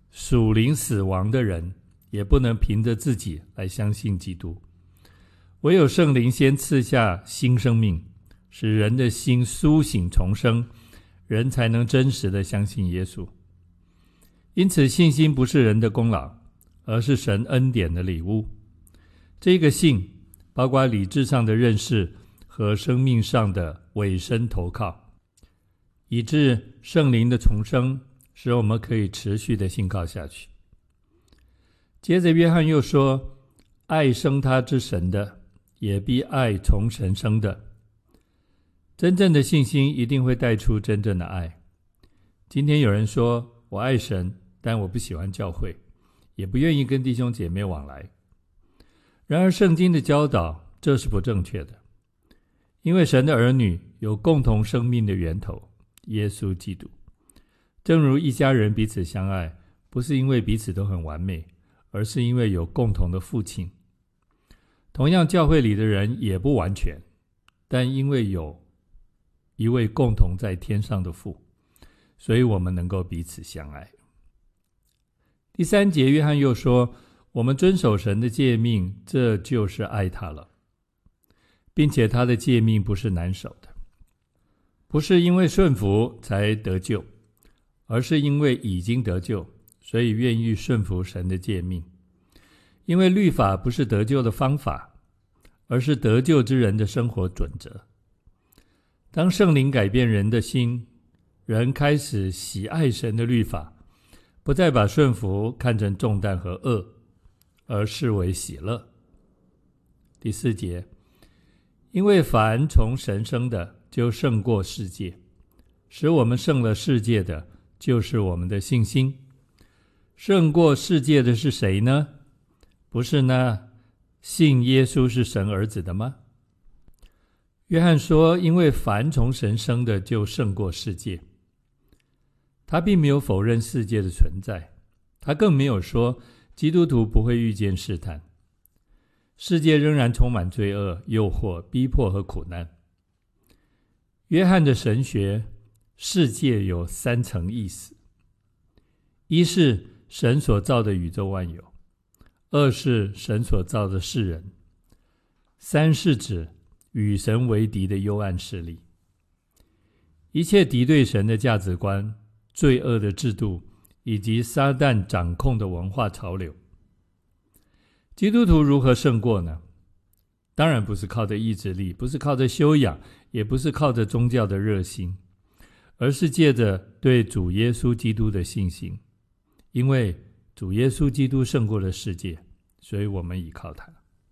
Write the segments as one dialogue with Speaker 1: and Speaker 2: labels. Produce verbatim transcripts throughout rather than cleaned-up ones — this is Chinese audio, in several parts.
Speaker 1: 属灵死亡的人也不能凭着自己来相信基督，唯有圣灵先赐下新生命，使人的心苏醒重生，人才能真实的相信耶稣。因此信心不是人的功劳，而是神恩典的礼物。这个信包括理智上的认识和生命上的委身投靠，以致圣灵的重生使我们可以持续的信靠下去。接着约翰又说，爱生他之神的，也必爱从神生的。真正的信心一定会带出真正的爱。今天有人说，我爱神，但我不喜欢教会，也不愿意跟弟兄姐妹往来。然而圣经的教导，这是不正确的。因为神的儿女有共同生命的源头，耶稣基督。正如一家人彼此相爱，不是因为彼此都很完美，而是因为有共同的父亲。同样，教会里的人也不完全，但因为有一位共同在天上的父，所以我们能够彼此相爱。第三节，约翰又说，我们遵守神的诫命，这就是爱他了，并且他的诫命不是难守的，不是因为顺服才得救，而是因为已经得救，所以愿意顺服神的诫命。因为律法不是得救的方法，而是得救之人的生活准则。当圣灵改变人的心，人开始喜爱神的律法，不再把顺服看成重担和恶，而视为喜乐。第四节，因为凡从神生的，就胜过世界，使我们胜了世界的，就是我们的信心。胜过世界的是谁呢？不是那信耶稣是神儿子的吗？约翰说，因为凡从神生的，就胜过世界。他并没有否认世界的存在，他更没有说基督徒不会遇见试探。世界仍然充满罪恶、诱惑、逼迫和苦难。约翰的神学，世界有三层意思：一是神所造的宇宙万有，二是神所造的世人，三是指与神为敌的幽暗势力。一切敌对神的价值观、罪恶的制度，以及撒旦掌控的文化潮流。基督徒如何胜过呢？当然不是靠着意志力，不是靠着修养，也不是靠着宗教的热心，而是借着对主耶稣基督的信心。因为主耶稣基督胜过了世界，所以我们依靠他。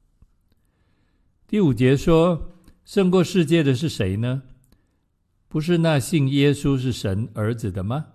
Speaker 1: 第五节说，胜过世界的是谁呢？不是那信耶稣是神儿子的吗？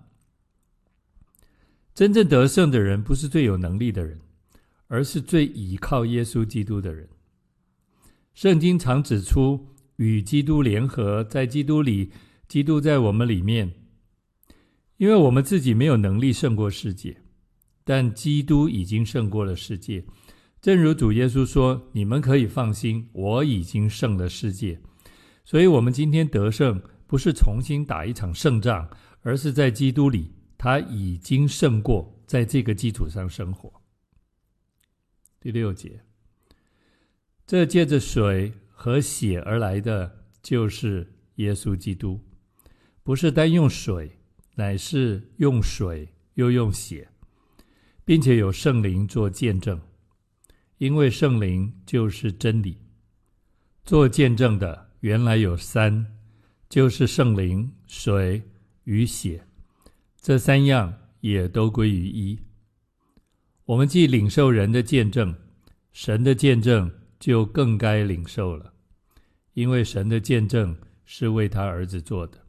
Speaker 1: 真正得胜的人不是最有能力的人，而是最倚靠耶稣基督的人。圣经常指出与基督联合，在基督里，基督在我们里面。因为我们自己没有能力胜过世界，但基督已经胜过了世界。正如主耶稣说，你们可以放心，我已经胜了世界。所以我们今天得胜，不是重新打一场胜仗，而是在基督里，他已经胜过，在这个基础上生活。第六节，这借着水和血而来的，就是耶稣基督，不是单用水，乃是用水又用血，并且有圣灵做见证。因为圣灵就是真理，做见证的原来有三，就是圣灵、水与血，这三样也都归于一。我们既领受人的见证，神的见证就更该领受了，因为神的见证是为他儿子做的。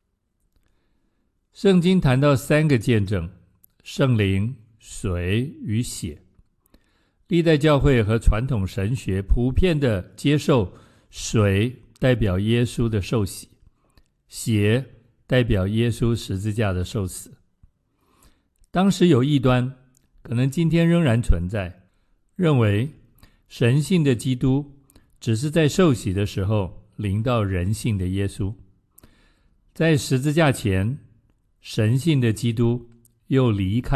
Speaker 1: 圣经谈到三个见证，圣灵、水与血。历代教会和传统神学普遍的接受水代表耶稣的受洗，血代表耶稣十字架的受死。当时有异端，可能今天仍然存在，认为神性的基督只是在受洗的时候临到人性的耶稣，在十字架前，神性的基督又离开